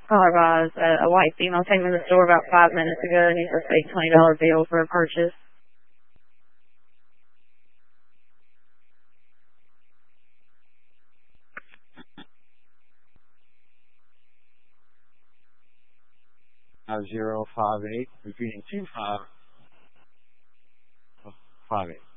Colorado. A white female came in the store about 5 minutes ago and needs a fake $20 bill for a purchase. Repeating 2558.